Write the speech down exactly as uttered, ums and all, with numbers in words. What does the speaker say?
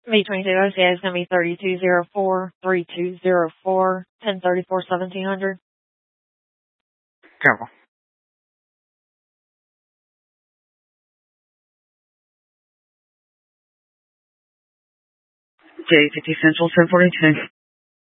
B twenty-two O C A is going to be thirty-two oh four, thirty-two oh four, ten thirty-four, seventeen hundred. Careful. J fifty Central, ten forty-two.